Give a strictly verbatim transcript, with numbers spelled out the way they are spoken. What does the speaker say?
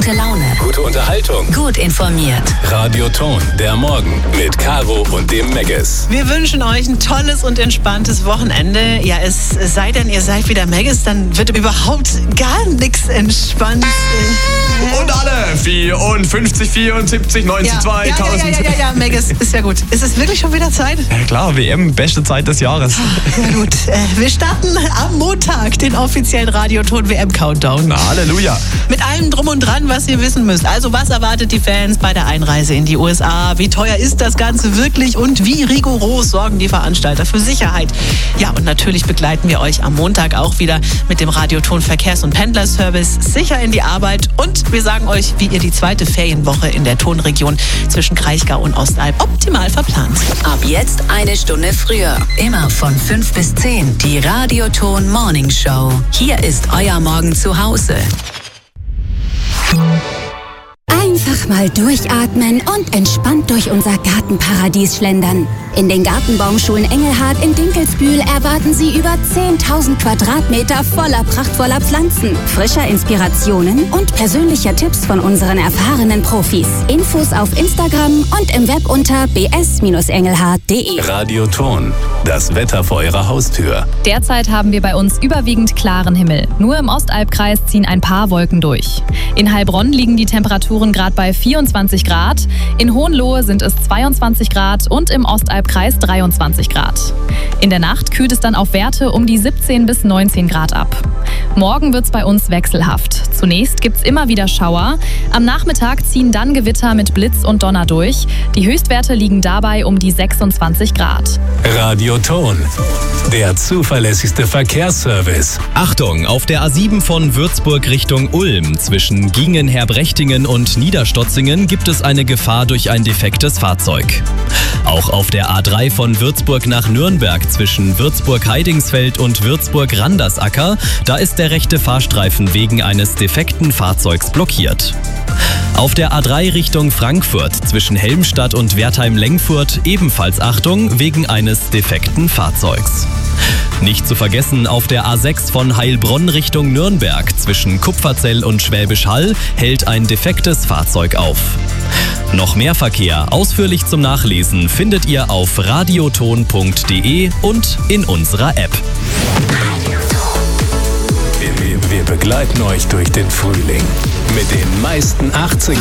Gute Laune. Gute Unterhaltung. Gut informiert. Radio Ton, der Morgen mit Caro und dem Megis. Wir wünschen euch ein tolles und entspanntes Wochenende. Ja, es sei denn, ihr seid wieder Megis, dann wird überhaupt gar nichts entspannt. Und alle vierundfünfzig, vierundsiebzig, neunzig, Ja, zweitausend. ja, ja, ja, ja, ja, Megis, ist ja gut. Ist es wirklich schon wieder Zeit? Ja klar, W M, beste Zeit des Jahres. Ja gut, äh, wir starten am Montag den offiziellen Radioton W M-Countdown. Na, Halleluja. Mit allem drum und dran, was ihr wissen müsst. Also was erwartet die Fans bei der Einreise in die U S A? Wie teuer ist das Ganze wirklich? Und wie rigoros sorgen die Veranstalter für Sicherheit? Ja, und natürlich begleiten wir euch am Montag auch wieder mit dem Radioton Verkehrs- und Pendlerservice sicher in die Arbeit. Und wir sagen euch, wie ihr die zweite Ferienwoche in der Tonregion zwischen Kraichgau und Ostalb optimal verplant. Ab jetzt eine Stunde früher. Immer von fünf bis zehn. Die Radioton Morning Show. Hier ist euer Morgen zu Hause. Einfach mal durchatmen und entspannt durch unser Gartenparadies schlendern. In den Gartenbaumschulen Engelhardt in Dinkelsbühl erwarten Sie über zehntausend Quadratmeter voller prachtvoller Pflanzen, frischer Inspirationen und persönlicher Tipps von unseren erfahrenen Profis. Infos auf Instagram und im Web unter b s engelhardt punkt d e. Radio Ton, das Wetter vor Ihrer Haustür. Derzeit haben wir bei uns überwiegend klaren Himmel. Nur im Ostalbkreis ziehen ein paar Wolken durch. In Heilbronn liegen die Temperaturen gerade bei vierundzwanzig Grad, in Hohenlohe sind es zweiundzwanzig Grad und im Ostalbkreis dreiundzwanzig Grad. In der Nacht kühlt es dann auf Werte um die siebzehn bis neunzehn Grad ab. Morgen wird es bei uns wechselhaft. Zunächst gibt es immer wieder Schauer. Am Nachmittag ziehen dann Gewitter mit Blitz und Donner durch. Die Höchstwerte liegen dabei um die sechsundzwanzig Grad. Radio Ton, der zuverlässigste Verkehrsservice. Achtung, auf der A sieben von Würzburg Richtung Ulm zwischen Gingen-Herbrechtingen und Niederstotzingen gibt es eine Gefahr durch ein defektes Fahrzeug. Auch auf der A drei von Würzburg nach Nürnberg zwischen Würzburg-Heidingsfeld und Würzburg-Randersacker, da ist der rechte Fahrstreifen wegen eines defekten Fahrzeugs blockiert. Auf der A drei Richtung Frankfurt zwischen Helmstadt und Wertheim-Lengfurt ebenfalls Achtung wegen eines defekten Fahrzeugs. Nicht zu vergessen, auf der A sechs von Heilbronn Richtung Nürnberg zwischen Kupferzell und Schwäbisch Hall hält ein defektes Fahrzeug auf. Noch mehr Verkehr ausführlich zum Nachlesen findet ihr auf radioton punkt d e und in unserer App. Wir, wir, wir begleiten euch durch den Frühling mit den meisten achtziger